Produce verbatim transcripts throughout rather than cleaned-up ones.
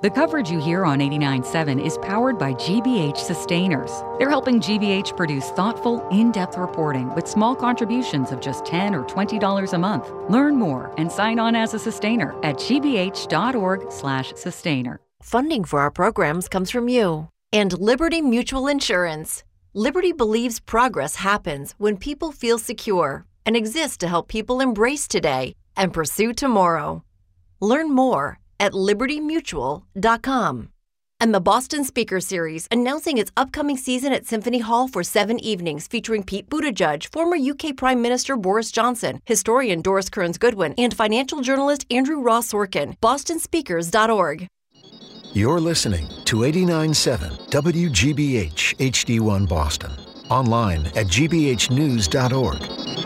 The coverage you hear on eighty-nine point seven is powered by G B H Sustainers. They're helping G B H produce thoughtful, in-depth reporting with small contributions of just ten dollars or twenty dollars a month. Learn more and sign on as a sustainer at gbh.org slash sustainer. Funding for our programs comes from you and Liberty Mutual Insurance. Liberty believes progress happens when people feel secure and exists to help people embrace today and pursue tomorrow. Learn more at liberty mutual dot com. And the Boston Speaker Series, announcing its upcoming season at Symphony Hall for seven evenings featuring Pete Buttigieg, former U K Prime Minister Boris Johnson, historian Doris Kearns Goodwin, and financial journalist Andrew Ross Sorkin. boston speakers dot org. You're listening to eighty-nine point seven W G B H H D one Boston. Online at g b h news dot org.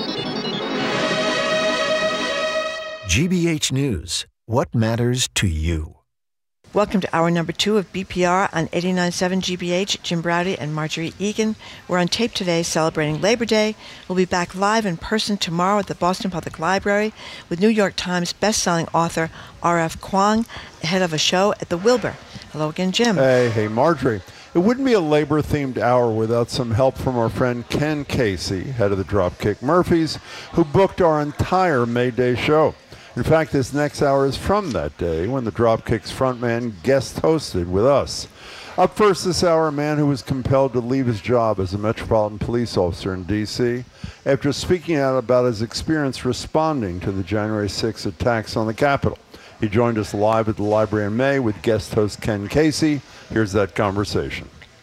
G B H News. What matters to you? Welcome to hour number two of B P R on eighty-nine point seven G B H. Jim Browdy and Marjorie Egan. We're on tape today celebrating Labor Day. We'll be back live in person tomorrow at the Boston Public Library with New York Times best-selling author R F Kuang ahead of a show at the Wilbur. Hello again, Jim. Hey, hey, Marjorie. It wouldn't be a labor-themed hour without some help from our friend Ken Casey, head of the Dropkick Murphys, who booked our entire May Day show. In fact, this next hour is from that day when the Dropkicks frontman guest hosted with us. Up first this hour, a man who was compelled to leave his job as a Metropolitan Police officer in D C after speaking out about his experience responding to the January sixth attacks on the Capitol. He joined us live at the library in May with guest host Ken Casey. Here's that conversation.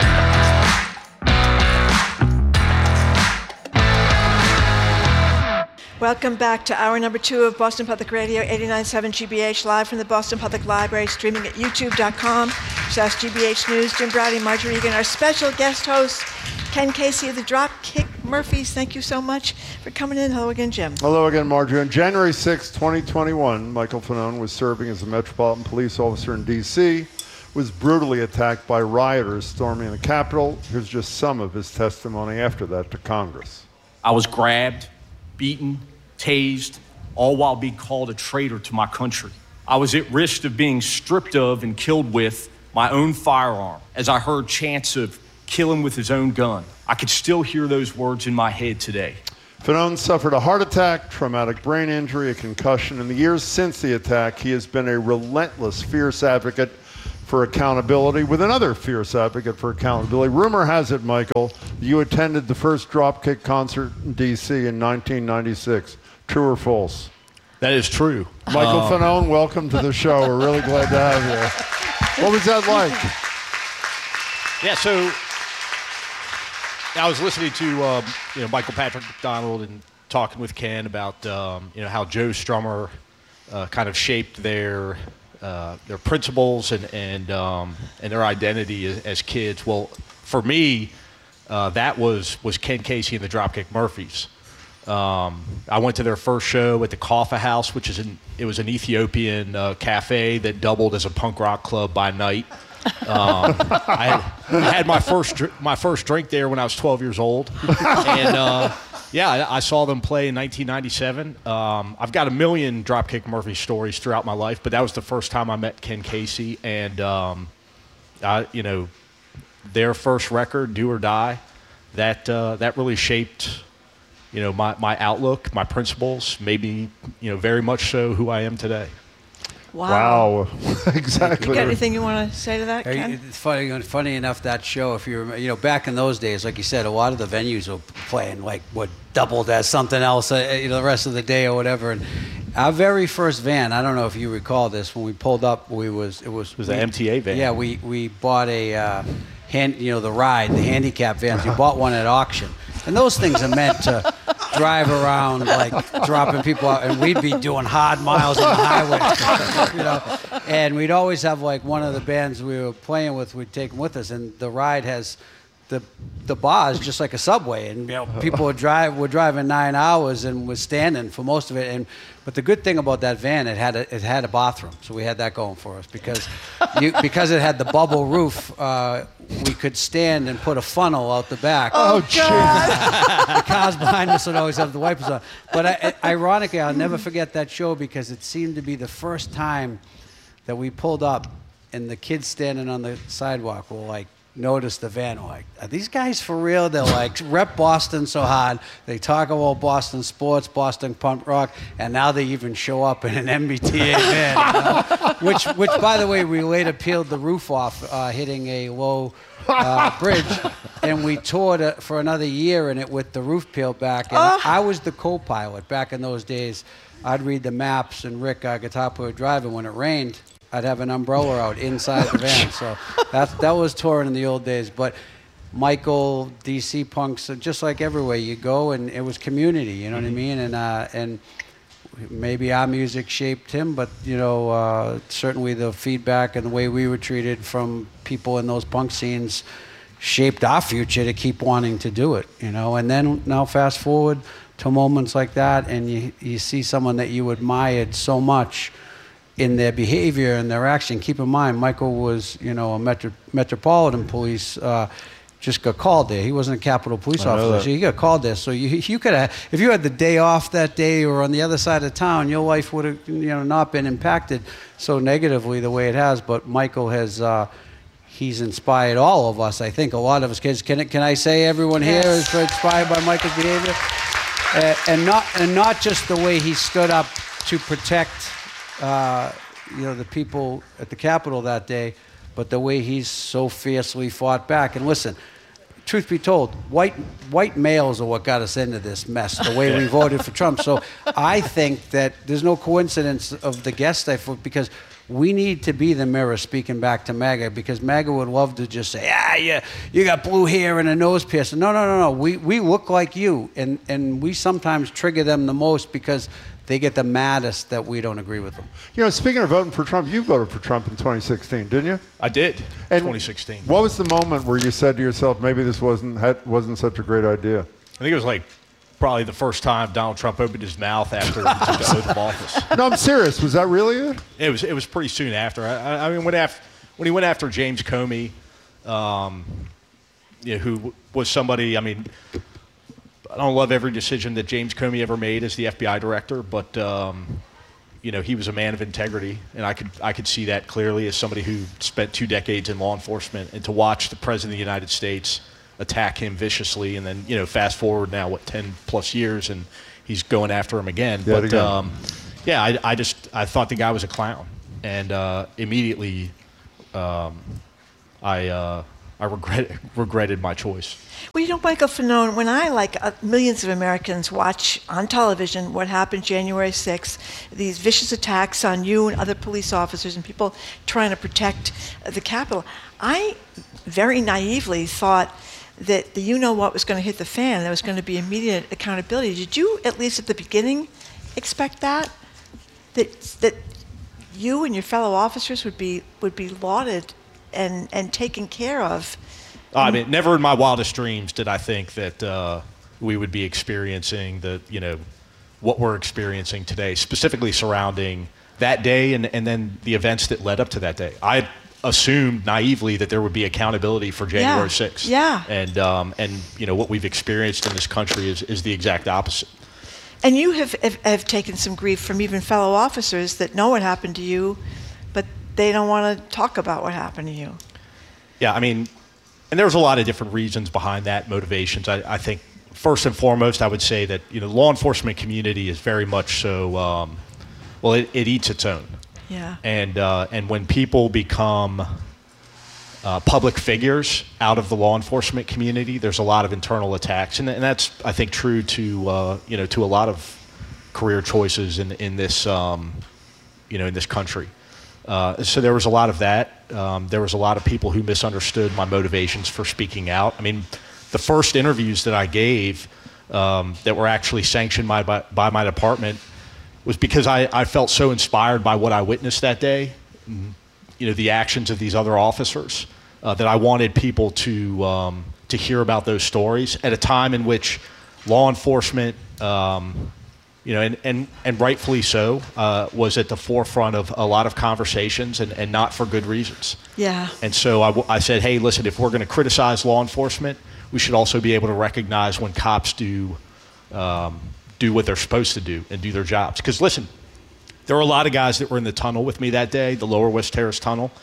Welcome back to hour number two of Boston Public Radio, eighty-nine point seven G B H, live from the Boston Public Library, streaming at youtube dot com slash G B H News. Jim Browdy, Marjorie Egan, our special guest host, Ken Casey of the Dropkick Murphys. Thank you so much for coming in. Hello again, Jim. Hello again, Marjorie. On January sixth, twenty twenty-one, Michael Fanone was serving as a Metropolitan Police officer in D C, was brutally attacked by rioters storming the Capitol. Here's just some of his testimony after that to Congress. I was grabbed, beaten, tased, all while being called a traitor to my country. I was at risk of being stripped of and killed with my own firearm as I heard chants of kill him with his own gun. I could still hear those words in my head today. Fanone suffered a heart attack, traumatic brain injury, a concussion. In the years since the attack, he has been a relentless, fierce advocate for accountability with another fierce advocate for accountability. Rumor has it, Michael, you attended the first Dropkick concert in D C in nineteen ninety-six. True or false? That is true. Michael uh, Fanone, welcome to the show. We're really glad to have you. What was that like? Yeah, so I was listening to um, you know Michael Patrick McDonald and talking with Ken about um, you know how Joe Strummer uh, kind of shaped their Uh, their principles and and um, and their identity as, as kids. Well, for me, uh, that was was Ken Casey and the Dropkick Murphys. Um, I went to their first show at the Kaffa House, which is an it was an Ethiopian uh, cafe that doubled as a punk rock club by night. Um, I, had, I had my first dr- my first drink there when I was twelve years old, and. Uh, Yeah, I, I saw them play in nineteen ninety-seven. Um, I've got a million Dropkick Murphy stories throughout my life, but that was the first time I met Ken Casey, and um, I, you know, their first record, "Do or Die," that uh, that really shaped, you know, my, my outlook, my principles, maybe, you know, very much so who I am today. Wow. Wow. Exactly. You got anything you want to say to that, Ken? It's funny, funny enough, that show, if you remember, you know, back in those days, like you said, a lot of the venues were playing like what doubled as something else, uh, you know, the rest of the day or whatever. And our very first van, I don't know if you recall this, when we pulled up, we was it was it was we, an M T A van. Yeah, we we bought a uh, hand, you know, the ride, the handicap vans. We bought one at auction, and those things are meant to drive around like dropping people out, and we'd be doing hard miles on the highway, you know. And we'd always have like one of the bands we were playing with, we'd take them with us, and the ride has the the bar is just like a subway, and you know people would drive were driving nine hours and was standing for most of it. And but the good thing about that van, it had a it had a bathroom, so we had that going for us because you, because it had the bubble roof. Uh, we could stand and put a funnel out the back. Oh, God. The cars behind us would always have the wipers on. But I, ironically, I'll never forget that show because it seemed to be the first time that we pulled up and the kids standing on the sidewalk will like notice the van. Like, are these guys for real? They're like rep Boston so hard. They talk about Boston sports, Boston punk rock, and now they even show up in an M B T A van. You know? Which, which, by the way, we later peeled the roof off, uh, hitting a low uh, bridge, and we toured it for another year in it with the roof peeled back. And Oh. I was the co-pilot back in those days. I'd read the maps, and Rick, our guitar player, would drive, and when it rained, I'd have an umbrella out inside the van. So that that was touring in the old days. But Michael, D C punks, just like everywhere you go, and it was community. You know mm-hmm. what I mean? And uh, and maybe our music shaped him, but you know, uh, certainly the feedback and the way we were treated from people in those punk scenes shaped our future to keep wanting to do it. You know, and then now fast forward to moments like that, and you you see someone that you admired so much in their behavior and their action. Keep in mind, Michael was, you know, a Metro, Metropolitan Police, uh, just got called there. He wasn't a Capitol Police officer, so he got called there. So you, you could have, if you had the day off that day or on the other side of town, your life would have, you know, not been impacted so negatively the way it has. But Michael has, uh, he's inspired all of us. I think a lot of us kids. Can can I say everyone here is inspired by Michael's behavior, uh, and not and not just the way he stood up to protect. Uh, you know, the people at the Capitol that day, but the way he's so fiercely fought back. And listen, truth be told, white white males are what got us into this mess, the way we voted for Trump. So I think that there's no coincidence of the guest I put, because we need to be the mirror speaking back to MAGA, because MAGA would love to just say, ah, yeah, you got blue hair and a nose piercing. No, no, no, no. We, we look like you, and, and we sometimes trigger them the most because they get the maddest that we don't agree with them. You know, speaking of voting for Trump, you voted for Trump in twenty sixteen, didn't you? I did. And twenty sixteen. What was the moment where you said to yourself, maybe this wasn't had, wasn't such a great idea? I think it was like probably the first time Donald Trump opened his mouth after he took the oath of office. No, I'm serious. Was that really it? It was. It was pretty soon after. I, I mean, when after when he went after James Comey, um, you know, who was somebody. I mean, I don't love every decision that James Comey ever made as the F B I director, but um, you know, he was a man of integrity, and I could I could see that clearly as somebody who spent two decades in law enforcement, and to watch the President of the United States attack him viciously, and then, you know, fast forward now, what, ten plus years, and he's going after him again. Yeah, but again. Um, yeah, I, I just I thought the guy was a clown, and uh, immediately um, I uh, I regret, regretted my choice. Well, you know, Michael Fanone, when I, like uh, millions of Americans, watch on television what happened January sixth, these vicious attacks on you and other police officers and people trying to protect uh, the Capitol, I very naively thought that the you-know-what was going to hit the fan, there was going to be immediate accountability. Did you, at least at the beginning, expect that? That that you and your fellow officers would be would be lauded and, and taken care of? I mean, never in my wildest dreams did I think that uh, we would be experiencing the, you know, what we're experiencing today, specifically surrounding that day and, and then the events that led up to that day. I assumed naively that there would be accountability for January sixth. Yeah. And, um, and you know, what we've experienced in this country is, is the exact opposite. And you have, have, have taken some grief from even fellow officers that know what happened to you, but they don't want to talk about what happened to you. Yeah, I mean, and there's a lot of different reasons behind that, motivations. I, I think first and foremost, I would say that, you know, the law enforcement community is very much so, um, well, it, it eats its own. Yeah. And uh, and when people become uh, public figures out of the law enforcement community, there's a lot of internal attacks, and, and that's, I think, true to uh, you know, to a lot of career choices in in this um, you know in this country. Uh, so there was a lot of that. Um, there was a lot of people who misunderstood my motivations for speaking out. I mean, the first interviews that I gave um, that were actually sanctioned by, by, by my department was because I, I felt so inspired by what I witnessed that day, you know, the actions of these other officers, uh, that I wanted people to, um, to hear about those stories at a time in which law enforcement, um, you know, and, and, and rightfully so, uh, was at the forefront of a lot of conversations, and, and not for good reasons. Yeah. And so I, w- I said, hey, listen, if we're going to criticize law enforcement, we should also be able to recognize when cops do um, do what they're supposed to do and do their jobs. Because listen, there were a lot of guys that were in the tunnel with me that day, the Lower West Terrace Tunnel,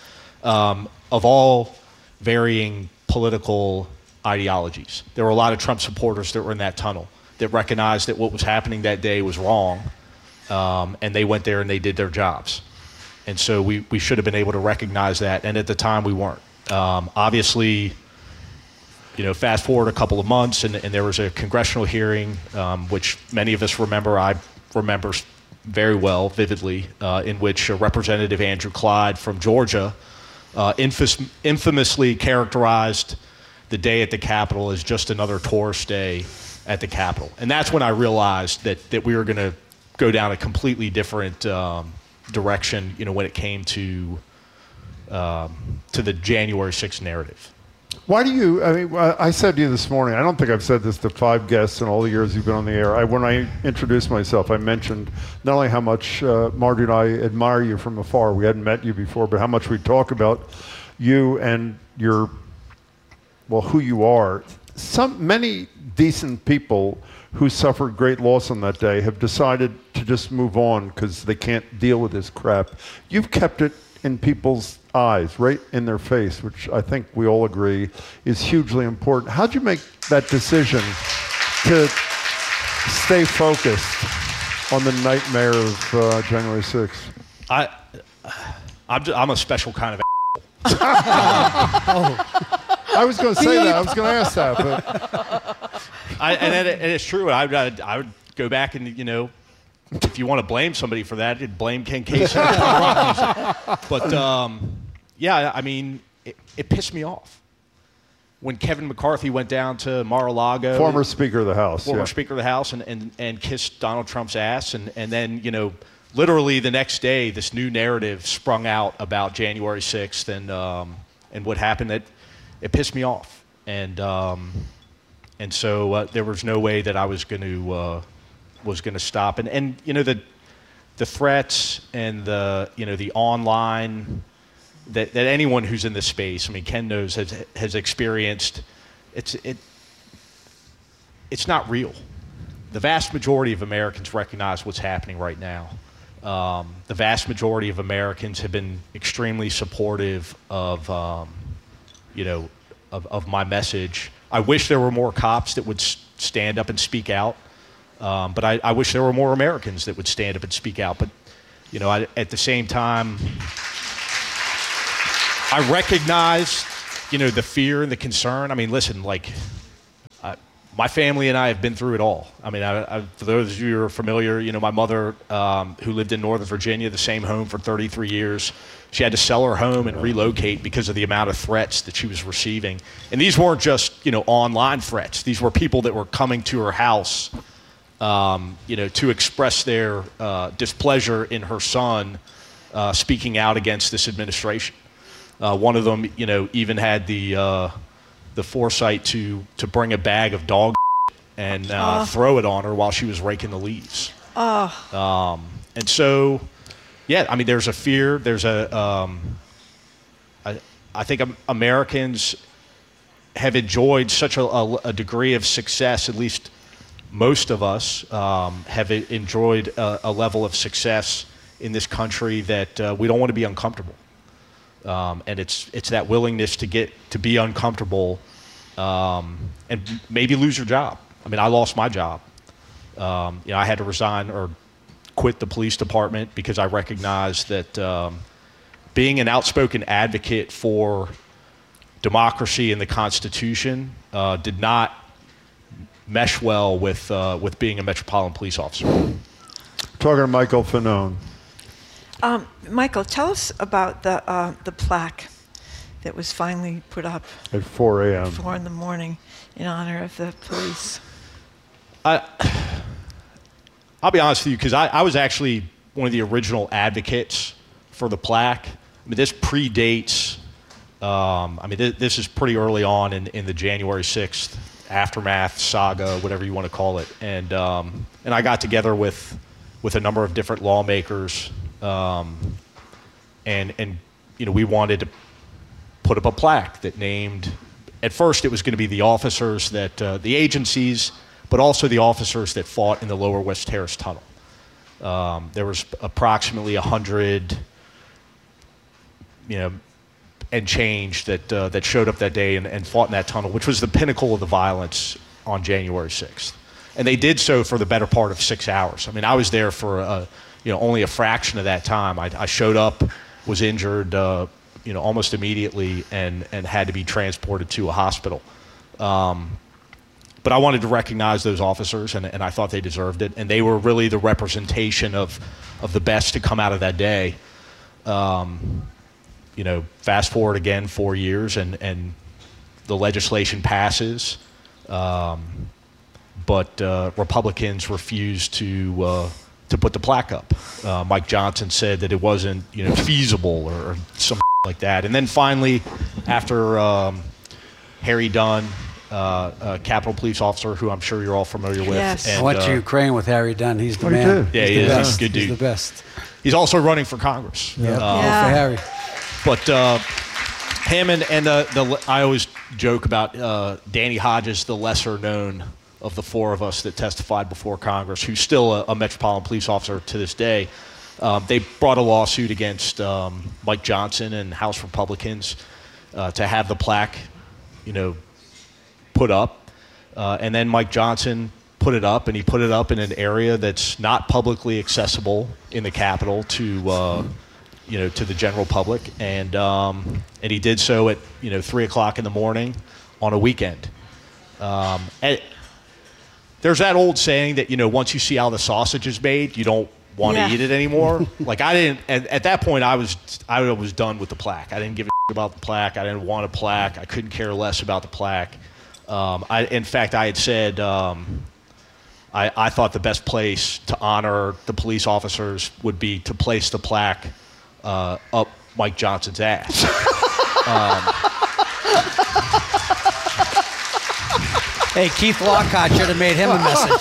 um, of all varying political ideologies. There were a lot of Trump supporters that were in that tunnel that recognized that what was happening that day was wrong, um, and they went there and they did their jobs. And so we, we should have been able to recognize that, and at the time we weren't. Um, obviously, you know, fast forward a couple of months, and, and there was a congressional hearing, um, which many of us remember. I remember very well, vividly, uh, in which uh, Representative Andrew Clyde from Georgia uh, infamous, infamously characterized the day at the Capitol as just another tourist day at the Capitol. And that's when I realized that, that we were going to go down a completely different um, direction, you know, when it came to um, to the January sixth narrative. Why do you, I mean, I said to you this morning, I don't think I've said this to five guests in all the years you've been on the air. I, when I introduced myself, I mentioned not only how much uh, Margie and I admire you from afar, we hadn't met you before, but how much we talk about you and your, well, who you are. Some, many decent people who suffered great loss on that day have decided to just move on because they can't deal with this crap. You've kept it in people's eyes, right in their face, which I think we all agree is hugely important. How'd you make that decision to stay focused on the nightmare of uh, January sixth? I, I'm, just, I'm a special kind of oh. I was going to say that. I was going to ask that. But. I, and, it, and it's true. I would, I would go back and, you know, if you want to blame somebody for that, you'd blame Ken Casey. But, um, yeah, I mean, it, it pissed me off. When Kevin McCarthy went down to Mar-a-Lago. Former Speaker of the House. Former yeah. Speaker of the House and, and, and kissed Donald Trump's ass. And, and then, you know, literally the next day, this new narrative sprung out about January sixth and, um, and what happened. It, it pissed me off. And, um, and so uh, there was no way that I was going to uh, was going to stop. And, and you know, the the threats and the, you know, the online that, that anyone who's in this space, I mean, Ken knows, has, has experienced, it's, it, it's not real. The vast majority of Americans recognize what's happening right now. Um, the vast majority of Americans have been extremely supportive of, um, you know, of, of my message. I wish there were more cops that would s- stand up and speak out. Um, but I, I wish there were more Americans that would stand up and speak out. But, you know, I, at the same time, I recognize, you know, the fear and the concern. I mean, listen, like, I, my family and I have been through it all. I mean, I, I, for those of you who are familiar, you know, my mother, um, who lived in Northern Virginia, the same home for thirty-three years, she had to sell her home and relocate because of the amount of threats that she was receiving. And these weren't just, you know, online threats. These were people that were coming to her house, Um, you know, to express their uh, displeasure in her son uh, speaking out against this administration. Uh, one of them, you know, even had the uh, the foresight to to bring a bag of dog and uh, oh. throw it on her while she was raking the leaves. Oh. Um, and so, yeah, I mean, there's a fear. There's a, um, I, I think Americans have enjoyed such a, a, a degree of success, at least most of us um, have enjoyed a, a level of success in this country that uh, we don't want to be uncomfortable. Um, and it's it's that willingness to get to be uncomfortable um, and maybe lose your job. I mean, I lost my job. Um, you know, I had to resign or quit the police department because I recognized that um, being an outspoken advocate for democracy and the Constitution uh, did not mesh well with uh, with being a Metropolitan Police officer. Talking to Michael Fanone. Um, Michael, tell us about the uh, the plaque that was finally put up at four a.m. four in the morning in honor of the police. I, I'll be honest with you, because I, I was actually one of the original advocates for the plaque. I mean, this predates. Um, I mean, th- this is pretty early on in, in the January sixth aftermath saga, whatever you want to call it, and um, and I got together with with a number of different lawmakers, um, and and you know, we wanted to put up a plaque that named. At first, it was going to be the officers that uh, the agencies, but also the officers that fought in the Lower West Terrace Tunnel. Um, there was approximately a hundred, you know, and change that uh, that showed up that day and, and fought in that tunnel, which was the pinnacle of the violence on January sixth. And they did so for the better part of six hours. I mean, I was there for a, you know only a fraction of that time. I, I showed up, was injured, uh, you know, almost immediately, and and had to be transported to a hospital. Um, but I wanted to recognize those officers, and, and I thought they deserved it, and they were really the representation of of the best to come out of that day. Um, you know, fast forward again four years, and and the legislation passes. Um, but uh, Republicans refused to uh, to put the plaque up. Uh, Mike Johnson said that it wasn't, you know, feasible or, or some like that. And then finally, after um, Harry Dunn, uh, uh, Capitol Police officer, who I'm sure you're all familiar with. Yes. And, I went uh, to Ukraine with Harry Dunn. He's the What he man. did? Yeah, he's he the is. best. He's a good He's dude. the best. He's also running for Congress. Yeah, Uh, Yeah. for Harry. But uh, him and, and the, the I always joke about uh, Danny Hodges, the lesser known of the four of us that testified before Congress, who's still a, a Metropolitan Police officer to this day. Um, they brought a lawsuit against um, Mike Johnson and House Republicans uh, to have the plaque, you know, put up. Uh, and then Mike Johnson put it up, and he put it up in an area that's not publicly accessible in the Capitol to, uh, you know, to the general public. And um, and he did so at, you know, three o'clock in the morning on a weekend. Um, and there's that old saying that, you know, once you see how the sausage is made, you don't want to Yeah. eat it anymore. Like I didn't, at, at that point I was, I was done with the plaque. I didn't give a shit about the plaque. I didn't want a plaque. I couldn't care less about the plaque. Um, I, in fact, I had said, um, I, I thought the best place to honor the police officers would be to place the plaque uh, up Mike Johnson's ass. um, Hey, Keith Lockhart should have made him a message.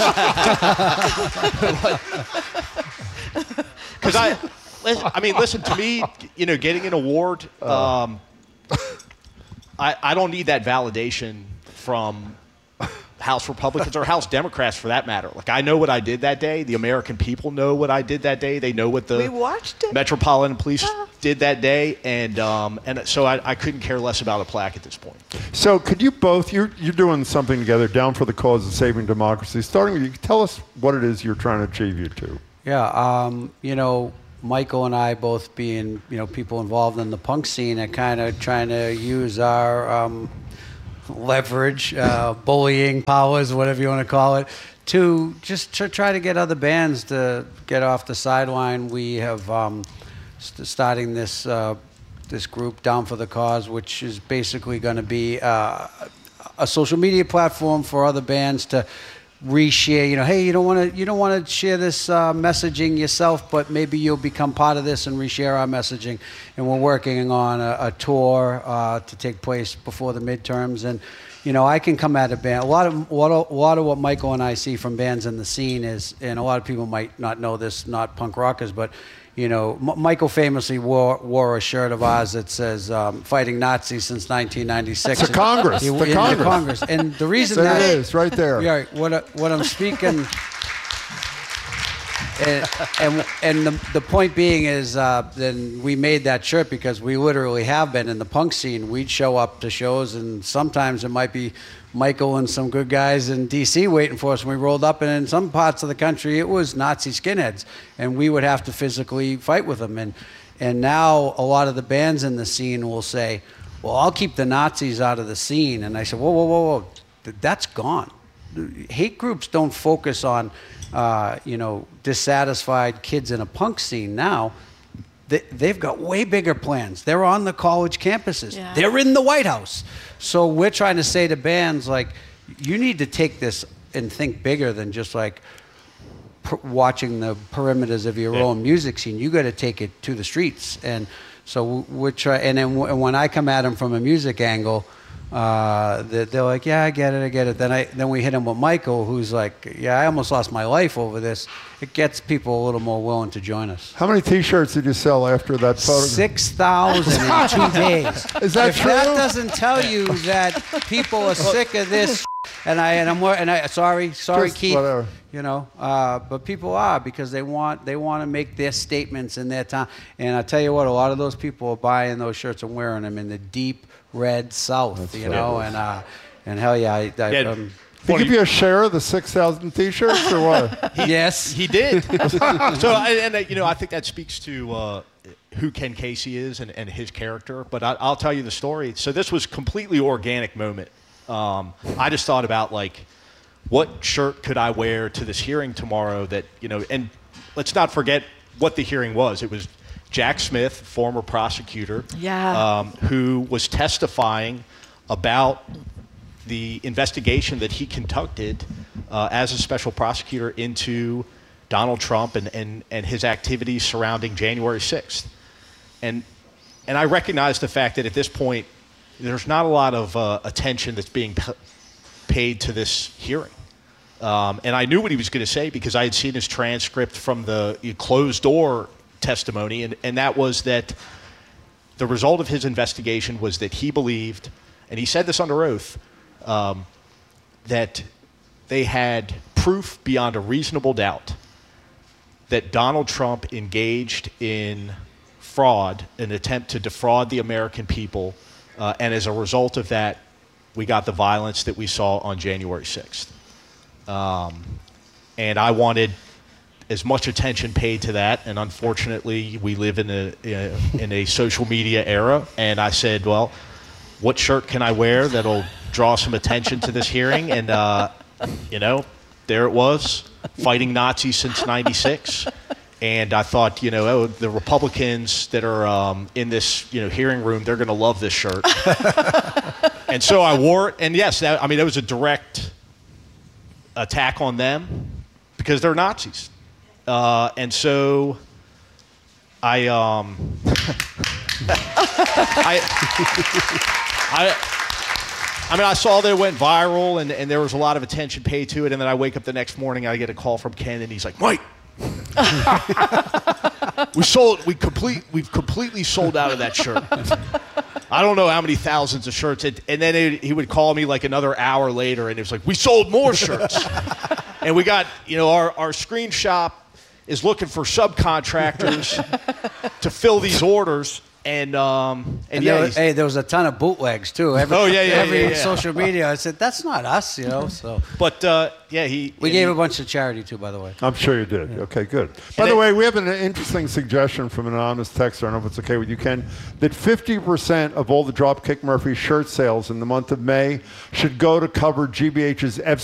Because I, listen, I mean, listen to me. You know, getting an award, um, I I don't need that validation from House Republicans or House Democrats for that matter. Like I know what I did that day. The American people know what I did that day. They know what the We watched it. Metropolitan Police did that day, and um, and so I, I couldn't care less about a plaque at this point. So could you both, you're, you're doing something together, Down for the Cause of Saving Democracy. Starting with you, tell us what it is you're trying to achieve, you two. Yeah, um, you know, Michael and I both being, you know, people involved in the punk scene are kind of trying to use our um, leverage, uh, bullying powers, whatever you want to call it, to just to try to get other bands to get off the sideline. We have um, st- starting this uh, this group, Down for the Cause, which is basically going to be uh, a social media platform for other bands to reshare. You know, hey, you don't want to you don't want to share this uh, messaging yourself, but maybe you'll become part of this and reshare our messaging. And we're working on a, a tour uh, to take place before the midterms. And you know, I can come at a band. A lot of a lot of, a lot of what Michael and I see from bands in the scene is, and a lot of people might not know this, not punk rockers, but you know, M- Michael famously wore wore a shirt of ours that says um, "Fighting Nazis since nineteen ninety-six." The Congress, He- the in Congress. Congress. And the reason There that it is, right there. Yeah, what I- what I'm speaking, and and, and the, the point being is, uh, then we made that shirt because we literally have been in the punk scene. We'd show up to shows, and sometimes it might be Michael and some good guys in D C waiting for us when we rolled up, and in some parts of the country it was Nazi skinheads, and we would have to physically fight with them. And and now a lot of the bands in the scene will say, well, I'll keep the Nazis out of the scene. And I said, whoa, whoa, whoa, whoa, Th- that's gone. Hate groups don't focus on, uh, you know, dissatisfied kids in a punk scene now. They, they've got way bigger plans. They're on the college campuses. Yeah. They're in the White House. So we're trying to say to bands, like, you need to take this and think bigger than just like per- watching the perimeters of your Yeah. own music scene. You got to take it to the streets. And so we're trying. And then w- and when I come at them from a music angle, uh, they're, they're like, yeah, I get it, I get it. Then I then we hit him with Michael, who's like, yeah, I almost lost my life over this. It gets people a little more willing to join us. How many T-shirts did you sell after that photo? Six thousand in two days. Is that if true? that doesn't tell you that people are sick of this, And I and I'm wor- and I sorry sorry Just Keith, whatever. you know, uh, but people are because they want they want to make their statements in their time. And I tell you what, a lot of those people are buying those shirts and wearing them in the deep red South, That's you know, and uh, and hell yeah, I, I, Yeah. um, Did he give you a share of the six thousand T-shirts or what? yes, He did. so, I- and uh, you know, I think that speaks to uh, who Ken Casey is and, and his character. But I, I'll tell you the story. So this was completely organic moment. Um, I just thought about like, what shirt could I wear to this hearing tomorrow? That you know, and let's not forget what the hearing was. It was Jack Smith, former prosecutor, Yeah. um, who was testifying about the investigation that he conducted uh, as a special prosecutor into Donald Trump and, and, and his activities surrounding January sixth. And, and I recognize the fact that at this point, there's not a lot of uh, attention that's being p- paid to this hearing. Um, and I knew what he was going to say because I had seen his transcript from the closed door testimony, and, and that was that the result of his investigation was that he believed, and he said this under oath, um, that they had proof beyond a reasonable doubt that Donald Trump engaged in fraud, an attempt to defraud the American people, uh, and as a result of that, we got the violence that we saw on January sixth. Um, and I wanted as much attention paid to that, and unfortunately, we live in a in a social media era. And I said, "Well, what shirt can I wear that'll draw some attention to this hearing?" And uh, you know, there it was, fighting Nazis since ninety-six. And I thought, you know, oh, the Republicans that are um, in this, you know, hearing room, they're going to love this shirt. And so I wore it. And yes, that, I mean, it was a direct attack on them because they're Nazis. Uh, and so I, um, I, I, I mean, I saw that it went viral and, and there was a lot of attention paid to it. And then I wake up the next morning, I get a call from Ken, and he's like, "Mike, we sold, we complete, we've completely sold out of that shirt." I don't know how many thousands of shirts. It, and then it, he would call me like another hour later, and it was like, "We sold more shirts." And we got, you know, our, our screen shop is looking for subcontractors to fill these orders. And, um, and, and yeah, there was, hey, there was a ton of bootlegs too. Every, Oh, yeah, yeah, every yeah, yeah. social media, I said, "That's not us," you know. So but uh, yeah, he. we and gave he, a bunch to charity too, by the way. I'm sure you did. Okay, good. By And the it- way, we have an interesting suggestion from an anonymous texter. I don't know if it's okay with you, Ken, that fifty percent of all the Dropkick Murphy shirt sales in the month of May should go to cover G B H's F